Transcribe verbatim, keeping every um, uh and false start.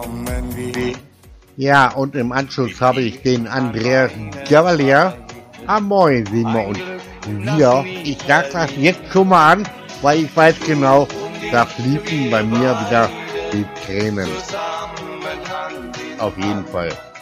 Ja, und im Anschluss habe ich den Andreas Gavalier. Ah, moin, sehen wir uns wieder. Ich sag das jetzt schon mal an, weil ich weiß genau, da fließen bei mir wieder die Tränen. Auf jeden Fall.